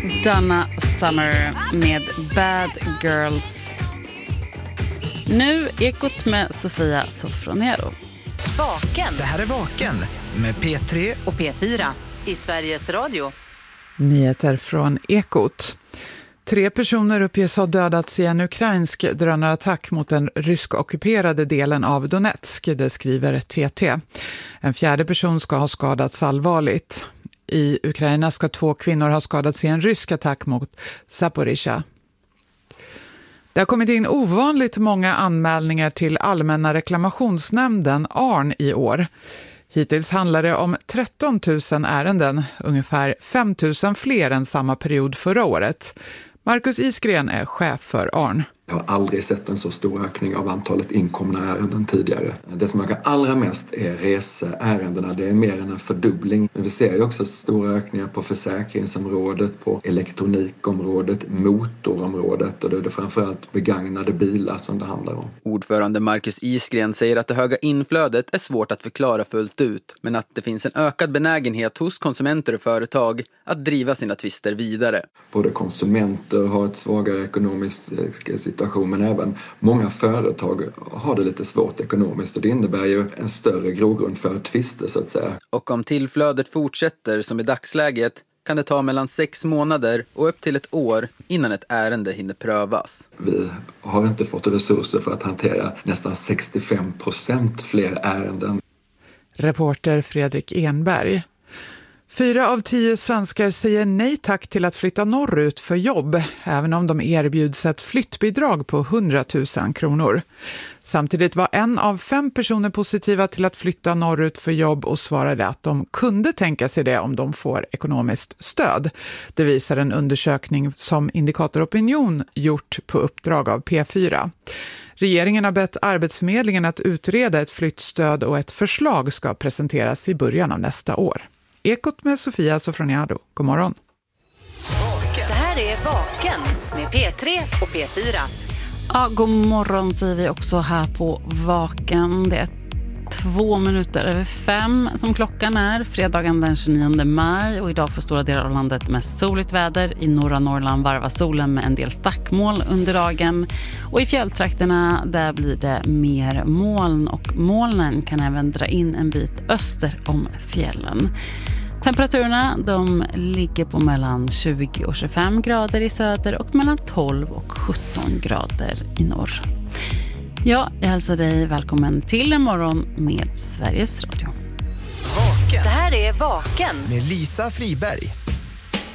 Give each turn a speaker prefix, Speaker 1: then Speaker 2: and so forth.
Speaker 1: Donna Summer med Bad Girls. Nu Ekot med Sofia Sofroniero.
Speaker 2: Vaken.
Speaker 3: Det här är Vaken med P3
Speaker 2: och P4 i Sveriges Radio.
Speaker 4: Nyheter från Ekot. 3 personer uppges ha dödats i en ukrainsk drönarattack mot den rysk-ockuperade delen av Donetsk, det skriver TT. En 4:e person ska ha skadats allvarligt. I Ukraina ska 2 kvinnor ha skadats i en rysk attack mot Zaporizjzja. Det har kommit in ovanligt många anmälningar till Allmänna reklamationsnämnden ARN i år. Hittills handlar det om 13 000 ärenden, ungefär 5 000 fler än samma period förra året. Marcus Isgren är chef för ARN.
Speaker 5: Jag har aldrig sett en så stor ökning av antalet inkomna ärenden tidigare. Det som ökar allra mest är reseärendena. Det är mer än en fördubbling. Men vi ser ju också stora ökningar på försäkringsområdet, på elektronikområdet, motorområdet och det är framförallt begagnade bilar som det handlar om.
Speaker 6: Ordförande Marcus Isgren säger att det höga inflödet är svårt att förklara fullt ut, men att det finns en ökad benägenhet hos konsumenter och företag att driva sina tvister vidare.
Speaker 5: Både konsumenter har ett svagare ekonomisk situation, men även många företag har det lite svårt ekonomiskt och det innebär ju en större grogrund för tvister så att säga.
Speaker 6: Och om tillflödet fortsätter som i dagsläget kan det ta mellan 6 månader och upp till 1 år innan ett ärende hinner prövas.
Speaker 5: Vi har inte fått resurser för att hantera nästan 65% fler ärenden.
Speaker 4: Reporter Fredrik Enberg. 4 av 10 svenskar säger nej tack till att flytta norrut för jobb, även om de erbjuds ett flyttbidrag på 100 000 kronor. Samtidigt var 1 av 5 personer positiva till att flytta norrut för jobb och svarade att de kunde tänka sig det om de får ekonomiskt stöd. Det visar en undersökning som Indikator Opinion gjort på uppdrag av P4. Regeringen har bett Arbetsförmedlingen att utreda ett flyttstöd och ett förslag ska presenteras i början av nästa år. Ekot med Sofia Sofroniero. God morgon.
Speaker 2: Det här är Vaken med P3 och P4.
Speaker 1: Ja, god morgon säger vi också här på Vaken. Det är 5:02 som klockan är, fredagen den 29 maj och idag för stora delar av landet med soligt väder. I norra Norrland varvar solen med en del stackmoln under dagen och i fjälltrakterna där blir det mer moln och molnen kan även dra in en bit öster om fjällen. Temperaturerna de ligger på mellan 20 och 25 grader i söder och mellan 12 och 17 grader i norr. Ja, jag hälsar dig välkommen till en morgon med Sveriges Radio.
Speaker 2: Vaken. Det här är Vaken
Speaker 3: med Lisa Friberg.